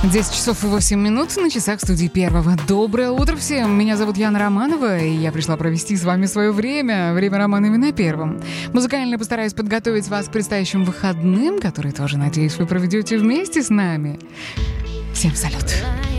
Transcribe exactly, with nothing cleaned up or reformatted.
десять часов и восемь минут на часах студии Первого. Доброе утро всем! Меня зовут Яна Романова, и я пришла провести с вами свое время. Время Романовой на Первом. Музыкально постараюсь подготовить вас к предстоящим выходным, которые тоже, надеюсь, вы проведете вместе с нами. Всем салют!